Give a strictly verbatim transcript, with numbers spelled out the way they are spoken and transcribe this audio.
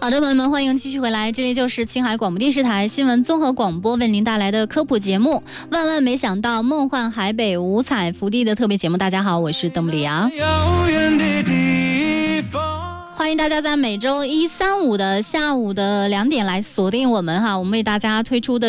好的，朋友们，欢迎继续回来，这里就是青海广播电视台新闻综合广播为您带来的科普节目《万万没想到梦幻海北五彩福地》的特别节目。大家好，我是邓布里昂。欢迎大家在每周一、三、五的下午的两点来锁定我们哈，我们为大家推出的